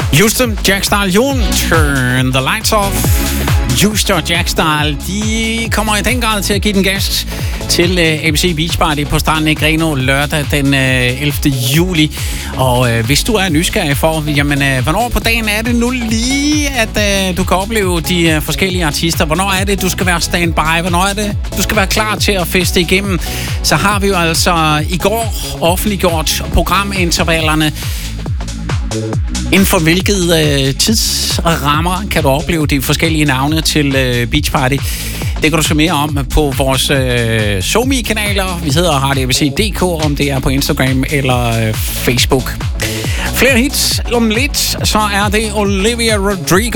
Houston, Jack Style, Turn the Lights Off. Houston og Jack Style, de kommer i den grad til at give den gas til ABC Beach Party på stranden i Grenaa lørdag den 11. juli. Og hvis du er nysgerrig for, jamen, hvornår på dagen er det nu lige, at du kan opleve de forskellige artister? Hvornår er det, du skal være standby? Hvornår er det, du skal være klar til at feste igennem? Så har vi jo altså i går offentliggjort programintervallerne. Inden for hvilket tidsrammer kan du opleve de forskellige navne til Beach Party? Det kan du se mere om på vores SoMe-kanaler. Vi hedder RadioABC.dk, om det er på Instagram eller Facebook. Flere hits om lidt, så er det Olivia Rodrigo.